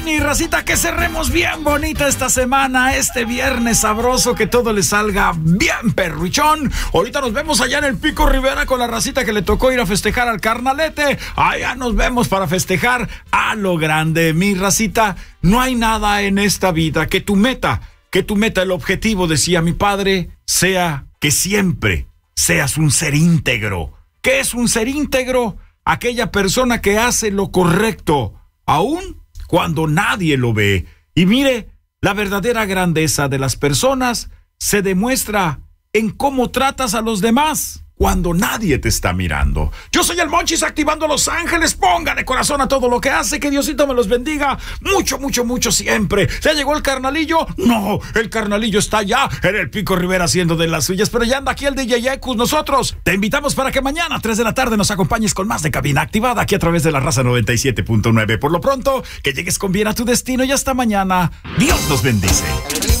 Mi racita, que cerremos bien bonita esta semana, este viernes sabroso, que todo le salga bien perruchón. Ahorita nos vemos allá en el Pico Rivera con la racita que le tocó ir a festejar al carnalete. Allá nos vemos para festejar a lo grande. Mi racita, no hay nada en esta vida que tu meta, el objetivo, decía mi padre, sea que siempre seas un ser íntegro. ¿Qué es un ser íntegro? Aquella persona que hace lo correcto, aún cuando nadie lo ve. Y mire, la verdadera grandeza de las personas se demuestra en cómo tratas a los demás cuando nadie te está mirando. Yo soy el Monchis, activando Los Ángeles. Póngale corazón a todo lo que hace. Que Diosito me los bendiga mucho, mucho, mucho siempre. ¿Ya llegó el carnalillo? No, el carnalillo está allá en el Pico Rivera haciendo de las suyas, pero ya anda aquí el DJ Ecus. Nosotros te invitamos para que mañana a 3 de la tarde nos acompañes con más de Cabina Activada aquí a través de la Raza 97.9. Por lo pronto, que llegues con bien a tu destino y hasta mañana. Dios nos bendice.